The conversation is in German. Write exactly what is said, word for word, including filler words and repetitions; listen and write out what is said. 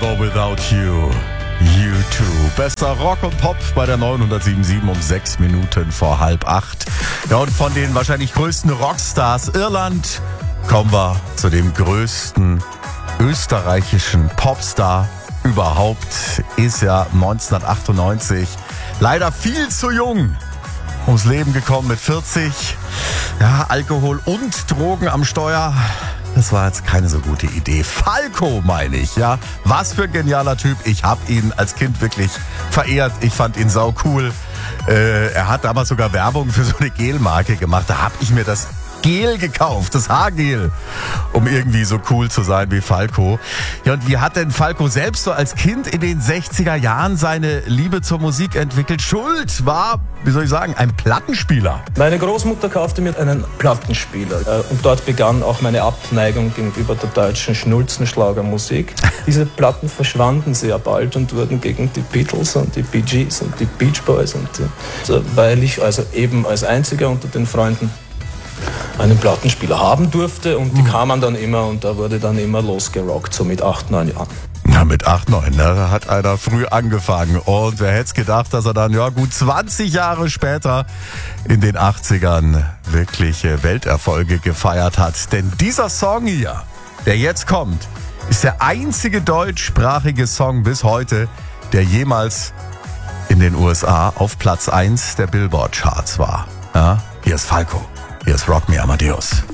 Never Without You. You Too. Besser Rock und Pop bei der neunhundertsieben Komma sieben um sechs Minuten vor halb acht. Ja, und von den wahrscheinlich größten Rockstars Irland kommen wir zu dem größten österreichischen Popstar überhaupt. Ist ja neunzehnhundertachtundneunzig leider viel zu jung ums Leben gekommen mit vierzig. Ja, Alkohol und Drogen am Steuer. Das war jetzt keine so gute Idee. Falco meine ich, ja. Was für ein genialer Typ. Ich habe ihn als Kind wirklich verehrt. Ich fand ihn sau cool. Äh, er hat damals sogar Werbung für so eine Gelmarke gemacht. Da habe ich mir das Gel gekauft, das Haargel, um irgendwie so cool zu sein wie Falco. Ja, und wie hat denn Falco selbst so als Kind in den sechziger Jahren seine Liebe zur Musik entwickelt? Schuld war, wie soll ich sagen, ein Plattenspieler. Meine Großmutter kaufte mir einen Plattenspieler und dort begann auch meine Abneigung gegenüber der deutschen Schnulzenschlagermusik. Diese Platten verschwanden sehr bald und wurden gegen die Beatles und die Bee Gees und die Beach Boys und die, weil ich also eben als einziger unter den Freunden einen Plattenspieler haben durfte und die mhm. kamen dann immer und da wurde dann immer losgerockt, so mit acht, neun Jahren. Na, mit acht, neun, da hat einer früh angefangen. Und wer hätte es gedacht, dass er dann ja gut zwanzig Jahre später in den achtzigern wirkliche Welterfolge gefeiert hat. Denn dieser Song hier, der jetzt kommt, ist der einzige deutschsprachige Song bis heute, der jemals in den U S A auf Platz eins der Billboard-Charts war. Ja, hier ist Falco. Hier ist Rock Me Amadeus.